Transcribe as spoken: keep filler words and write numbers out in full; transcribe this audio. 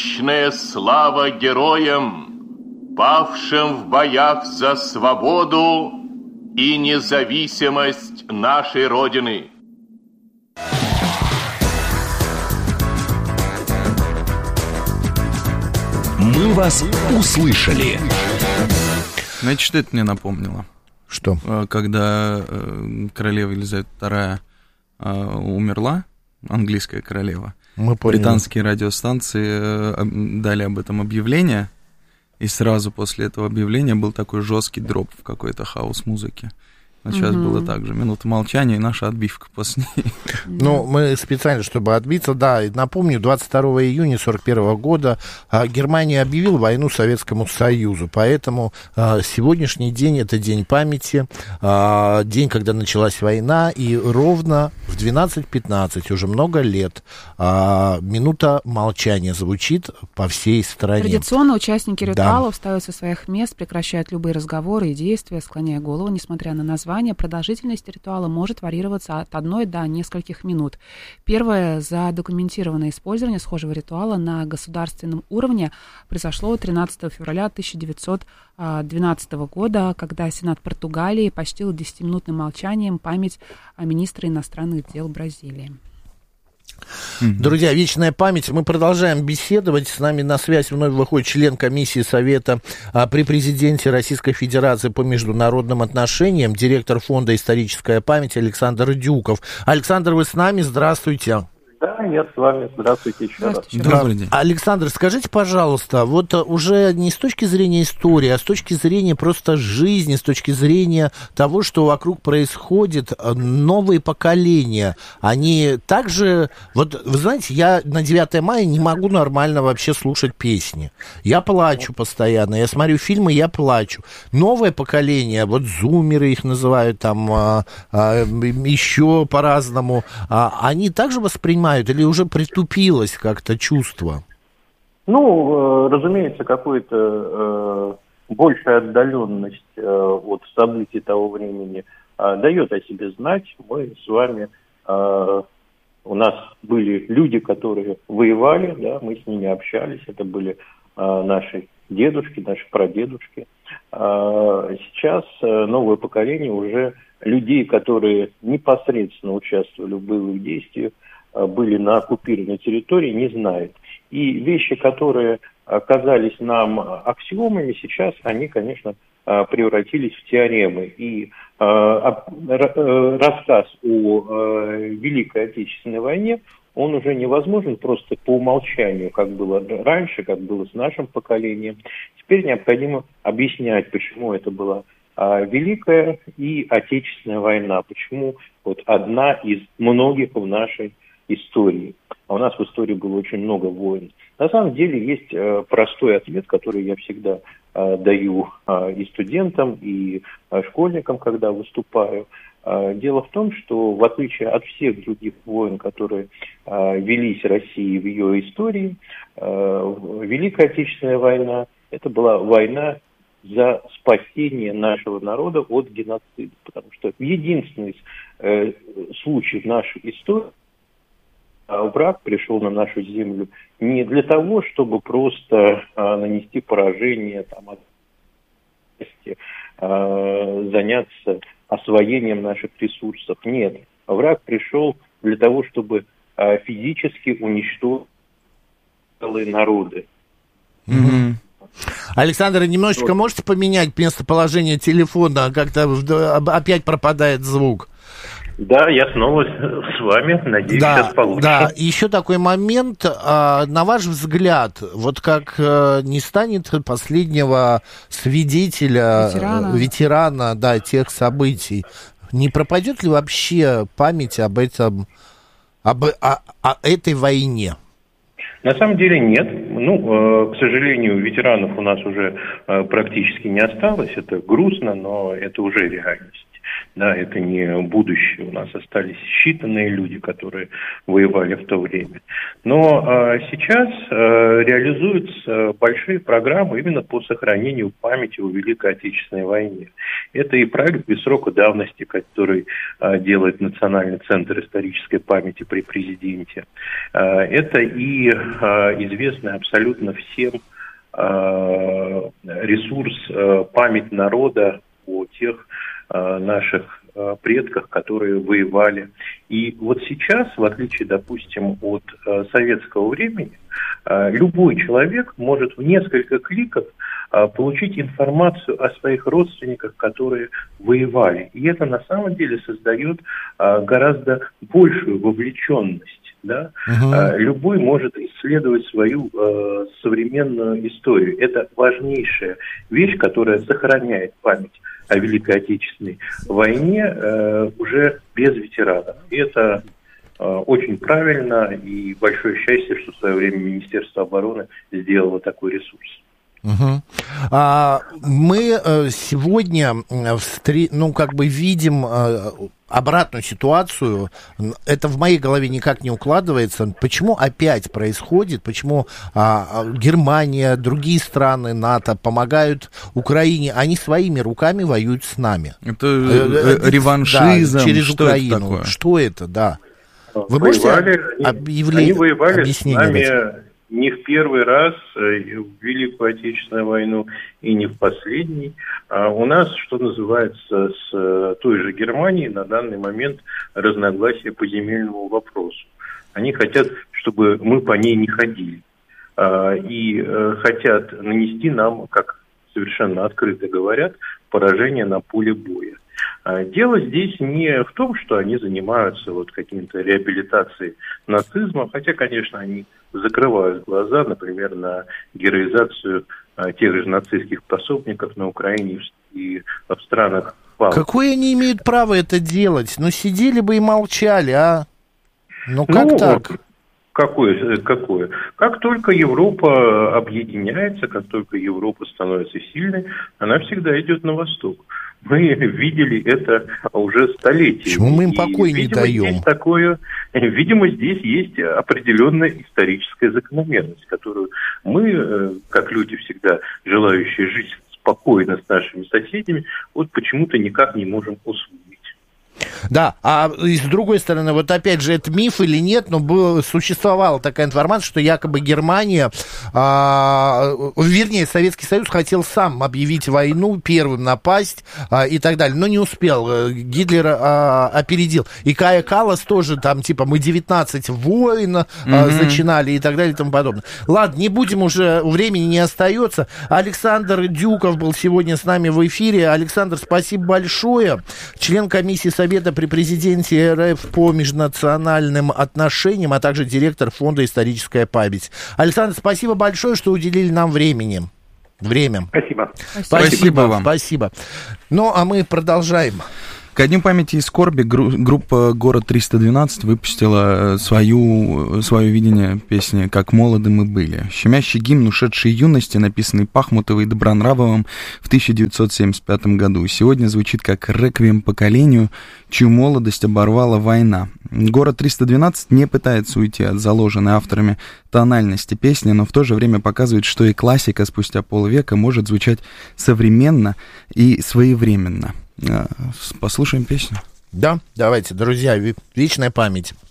Вечная слава героям, павшим в боях за свободу и независимость нашей Родины. Мы вас услышали. Знаете, что это мне напомнило? Что? Когда королева Елизавета вторая умерла, английская королева, Мы поняли. Британские радиостанции дали об этом объявление, и сразу после этого объявления был такой жесткий дроп в какой-то хаос-музыке. Но сейчас mm-hmm. было так же. Минута молчания и наша отбивка после ней. Ну, мы специально, чтобы отбиться, да, напомню, двадцать второго июня сорок первого года Германия объявила войну Советскому Союзу, поэтому сегодняшний день — это день памяти, день, когда началась война, и ровно в двенадцать пятнадцать, уже много лет, минута молчания звучит по всей стране. Традиционно участники ритуала да. встают со своих мест, прекращают любые разговоры и действия, склоняя голову, несмотря на название. Продолжительность ритуала может варьироваться от одной до нескольких минут. Первое задокументированное использование схожего ритуала на государственном уровне произошло тринадцатого февраля тысяча девятьсот двенадцатого года, когда Сенат Португалии почтил десятиминутным молчанием память министра иностранных дел Бразилии. Друзья, вечная память. Мы продолжаем беседовать. С нами на связь вновь выходит член комиссии Совета а, при президенте Российской Федерации по международным отношениям, директор фонда «Историческая память» Александр Дюков. Александр, вы с нами? Здравствуйте. Да, я с вами. Здравствуйте еще раз. Добрый день. Александр, скажите, пожалуйста, вот уже не с точки зрения истории, а с точки зрения просто жизни, с точки зрения того, что вокруг происходит, новые поколения, они также... Вот, вы знаете, я на девятое мая не могу нормально вообще слушать песни. Я плачу постоянно, я смотрю фильмы, я плачу. Новое поколение, вот зумеры их называют, там, а, а, еще по-разному, а, они также воспринимают или уже притупилось как-то чувство? Ну, разумеется, какую-то э, большая отдаленность э, от событий того времени э, дает о себе знать. Мы с вами, э, у нас были люди, которые воевали, да, мы с ними общались, это были э, наши дедушки, наши прадедушки. Э, сейчас э, новое поколение уже людей, которые непосредственно участвовали в боевых действиях, были на оккупированной территории, не знают. И вещи, которые казались нам аксиомами, сейчас они, конечно, превратились в теоремы. И рассказ о Великой Отечественной войне, он уже невозможен просто по умолчанию, как было раньше, как было с нашим поколением. Теперь необходимо объяснять, почему это была Великая и Отечественная война, почему вот одна из многих в нашей истории. А у нас в истории было очень много войн. На самом деле есть э, простой ответ, который я всегда э, даю э, и студентам, и э, школьникам, когда выступаю. Э, дело в том, что в отличие от всех других войн, которые э, велись Россией в ее истории, э, Великая Отечественная война – это была война за спасение нашего народа от геноцида. Потому что единственный э, случай в нашей истории, враг пришел на нашу землю не для того, чтобы просто а, нанести поражение, там, а, заняться освоением наших ресурсов. Нет, враг пришел для того, чтобы а, физически уничтожить целые народы. Mm-hmm. Александр, немножечко можете поменять местоположение телефона? Как-то опять пропадает звук. Да, я снова с вами, надеюсь, да, сейчас получится. Да, еще такой момент, а, на ваш взгляд, вот как а, не станет последнего свидетеля, ветерана. ветерана, да, тех событий, не пропадет ли вообще память об этом, об о, о этой войне? На самом деле нет. Ну, э, к сожалению, ветеранов у нас уже э, практически не осталось. Это грустно, но это уже реальность. Да, это не будущее. У нас остались считанные люди, которые воевали в то время. Но а, сейчас а, реализуются большие программы именно по сохранению памяти о Великой Отечественной войне. Это и проект без срока давности, который а, делает Национальный центр исторической памяти при президенте. А, это и а, известный абсолютно всем а, ресурс а, «Память народа» о тех наших предках, которые воевали. И вот сейчас, в отличие, допустим, от советского времени, любой человек может в несколько кликов получить информацию о своих родственниках, которые воевали. И это на самом деле создает гораздо большую вовлеченность. Да? Uh-huh. Любой может исследовать свою э, современную историю. Это важнейшая вещь, которая сохраняет память о Великой Отечественной войне э, уже без ветеранов. И это э, очень правильно, и большое счастье, что в свое время Министерство обороны сделало такой ресурс. Угу. А, мы сегодня встр... ну, как бы видим обратную ситуацию. Это в моей голове никак не укладывается. Почему опять происходит? Почему а, Германия, другие страны НАТО помогают Украине? Они своими руками воюют с нами. Это э, реваншизм. Да, через что Украину. Это такое? Что это, да? Вы воевали, можете объявление, они воевали объяснение с нами дать? Не в первый раз в Великую Отечественную войну и не в последний. А у нас, что называется, с той же Германией на данный момент разногласия по земельному вопросу. Они хотят, чтобы мы по ней не ходили. И хотят нанести нам, как совершенно открыто говорят, поражение на поле боя. Дело здесь не в том, что они занимаются вот каким-то реабилитацией нацизма, хотя, конечно, они закрывают глаза, например, на героизацию а, тех же нацистских пособников на Украине и в странах Балтии. Какое они имеют право это делать? Ну, сидели бы и молчали, а? Ну, как ну, так? Какое, какое? Как только Европа объединяется, как только Европа становится сильной, она всегда идет на восток. Мы видели это уже столетиями. Почему мы им покой и, не видимо, даем? Здесь такое, видимо, здесь есть определенная историческая закономерность, которую мы, как люди, всегда желающие жить спокойно с нашими соседями, вот почему-то никак не можем усвоить. Да, а с другой стороны, вот опять же, это миф или нет, но было, существовала такая информация, что якобы Германия, а, вернее, Советский Союз хотел сам объявить войну, первым напасть а, и так далее, но не успел. Гитлер а, опередил. И Кая Каллас тоже там, типа, мы девятнадцать войн а, mm-hmm. начинали и так далее и тому подобное. Ладно, не будем уже, времени не остается. Александр Дюков был сегодня с нами в эфире. Александр, спасибо большое. Член комиссии Совета при президенте РФ по межнациональным отношениям, а также директор фонда «Историческая память». Александр, спасибо большое, что уделили нам времени. Время. Спасибо. Спасибо, спасибо вам. Спасибо. Ну, а мы продолжаем. Ко Дню памяти и скорби группа «Город триста двенадцать» выпустила свою, свое видение песни «Как молоды мы были». Щемящий гимн ушедшей юности, написанный Пахмутовой и Добронравовым в тысяча девятьсот семьдесят пятом году. Сегодня звучит как реквием поколению, чью молодость оборвала война. «Город триста двенадцать» не пытается уйти от заложенной авторами тональности песни, но в то же время показывает, что и классика спустя полвека может звучать современно и своевременно. Послушаем песню. Да, давайте, друзья, вечная память.